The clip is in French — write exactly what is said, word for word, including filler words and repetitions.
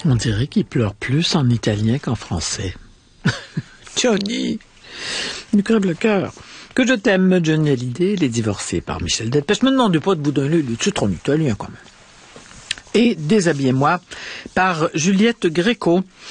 On dirait qu'il pleure plus en italien qu'en français. Johnny, il me crève le cœur. Que je t'aime, Johnny Hallyday, Les Divorcés par Michel Delpech. Je me demandais pas de bout d'un lieu, c'est trop en italien quand même. Et Déshabillez-moi par Juliette Gréco.